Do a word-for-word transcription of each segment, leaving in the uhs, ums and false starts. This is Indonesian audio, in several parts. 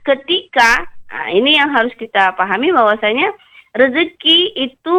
ketika, nah ini yang harus kita pahami bahwasanya rezeki itu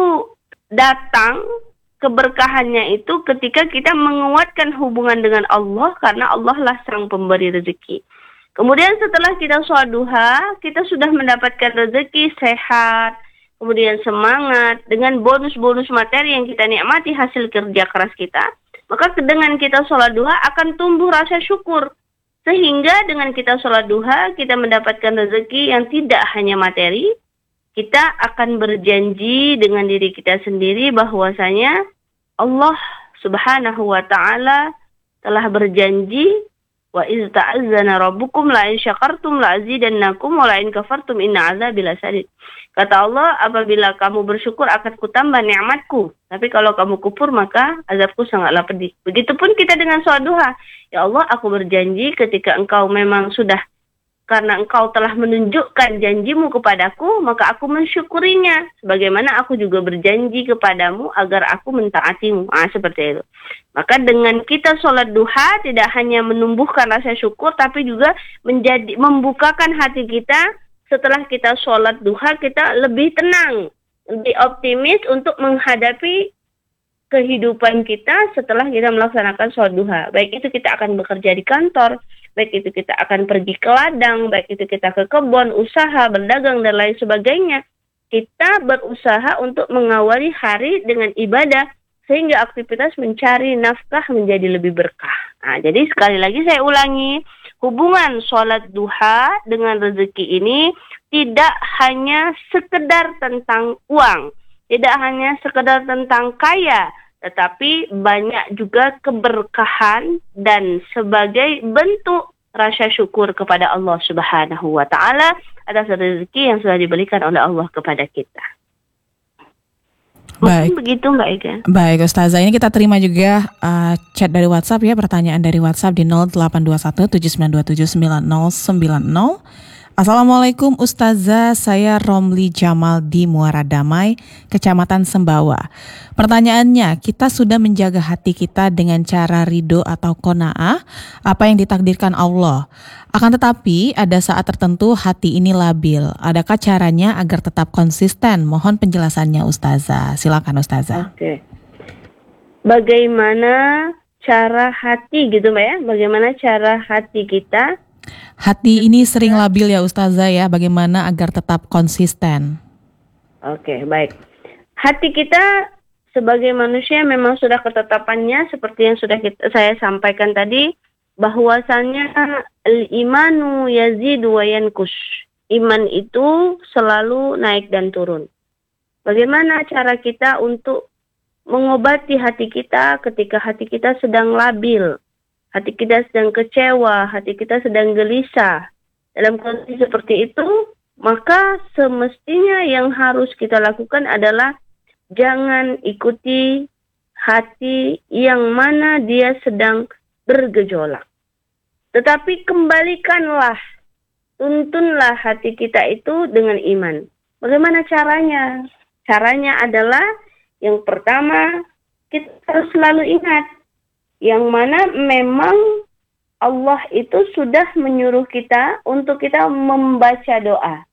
datang, keberkahannya itu ketika kita menguatkan hubungan dengan Allah, karena Allah lah sang pemberi rezeki. Kemudian setelah kita sholat duha, kita sudah mendapatkan rezeki, sehat, kemudian semangat, dengan bonus-bonus materi yang kita nikmati hasil kerja keras kita. Maka dengan kita sholat duha akan tumbuh rasa syukur. Sehingga dengan kita sholat duha, kita mendapatkan rezeki yang tidak hanya materi. Kita akan berjanji dengan diri kita sendiri bahwasanya Allah subhanahu wa ta'ala telah berjanji, wa iz ta'azzana rabbukum la in syakartum la azidannakum wa la in kafartum inna azabi lasadid. Kata Allah, apabila kamu bersyukur akan kutambah nikmatku. Tapi kalau kamu kufur maka azabku sangatlah pedih. Begitupun kita dengan sholat duha. Ya Allah, aku berjanji ketika engkau memang sudah, karena engkau telah menunjukkan janjimu kepadaku, maka aku mensyukurinya. Sebagaimana aku juga berjanji kepadamu agar aku mentaatimu. Ah, seperti itu. Maka dengan kita sholat duha tidak hanya menumbuhkan rasa syukur, tapi juga menjadi membukakan hati kita. Setelah kita sholat duha, kita lebih tenang, lebih optimis untuk menghadapi kehidupan kita setelah kita melaksanakan sholat duha. Baik itu kita akan bekerja di kantor, baik itu kita akan pergi ke ladang, baik itu kita ke kebun, usaha, berdagang, dan lain sebagainya. Kita berusaha untuk mengawali hari dengan ibadah, sehingga aktivitas mencari nafkah menjadi lebih berkah. Nah, jadi sekali lagi saya ulangi, hubungan sholat duha dengan rezeki ini tidak hanya sekedar tentang uang, tidak hanya sekedar tentang kaya, tetapi banyak juga keberkahan dan sebagai bentuk rasa syukur kepada Allah Subhanahu wa Ta'ala atas rezeki yang sudah diberikan oleh Allah kepada kita. Baik. Mungkin begitu Mbak Ega. Baik Ustazah, ini kita terima juga uh, chat dari WhatsApp ya, pertanyaan dari WhatsApp di nol delapan dua satu tujuh sembilan dua tujuh sembilan nol sembilan nol. Assalamualaikum Ustazah, saya Romli Jamal di Muara Damai, Kecamatan Sembawa. Pertanyaannya, kita sudah menjaga hati kita dengan cara ridho atau qanaah, apa yang ditakdirkan Allah. Akan tetapi ada saat tertentu hati ini labil. Adakah caranya agar tetap konsisten? Mohon penjelasannya Ustazah. Silakan Ustazah. Oke. Bagaimana cara hati gitu Mbak ya? Bagaimana cara hati kita? Hati ini sering labil ya Ustazah ya, bagaimana agar tetap konsisten? Oke, baik. Hati kita sebagai manusia memang sudah ketetapannya seperti yang sudah kita, saya sampaikan tadi, bahwasannya al-imanu yazidu wa yankus. Iman itu selalu naik dan turun. Bagaimana cara kita untuk mengobati hati kita ketika hati kita sedang labil? Hati kita sedang kecewa, hati kita sedang gelisah. Dalam kondisi seperti itu, maka semestinya yang harus kita lakukan adalah jangan ikuti hati yang mana dia sedang bergejolak. Tetapi kembalikanlah, tuntunlah hati kita itu dengan iman. Bagaimana caranya? Caranya adalah yang pertama, kita harus selalu ingat yang mana memang Allah itu sudah menyuruh kita untuk kita membaca doa.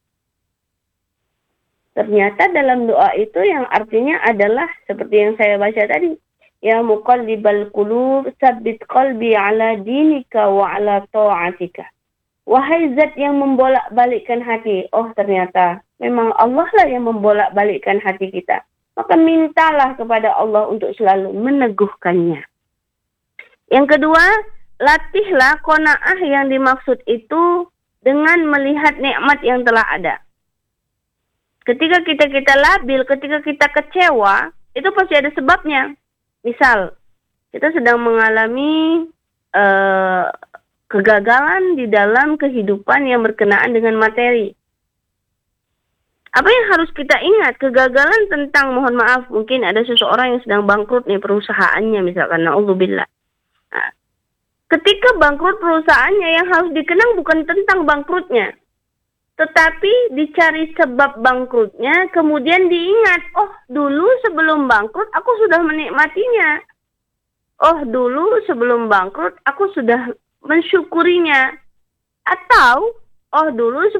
Ternyata dalam doa itu yang artinya adalah seperti yang saya baca tadi. Ya muqallibal qulub, tsabbit qalbi ala dinika wa ala ta'atika. Wahai zat yang membolak-balikkan hati. Oh ternyata memang Allah lah yang membolak-balikkan hati kita. Maka mintalah kepada Allah untuk selalu meneguhkannya. Yang kedua, latihlah qanaah yang dimaksud itu dengan melihat nikmat yang telah ada. Ketika kita kita labil, ketika kita kecewa, itu pasti ada sebabnya. Misal, kita sedang mengalami uh, kegagalan di dalam kehidupan yang berkenaan dengan materi. Apa yang harus kita ingat? Kegagalan tentang, mohon maaf, mungkin ada seseorang yang sedang bangkrut nih perusahaannya misalkan, na'udzubillah. Nah, ketika bangkrut perusahaannya, yang harus dikenang bukan tentang bangkrutnya, tetapi dicari sebab bangkrutnya, kemudian diingat, oh dulu sebelum bangkrut aku sudah menikmatinya. Oh dulu sebelum bangkrut aku sudah mensyukurinya. Atau, oh dulu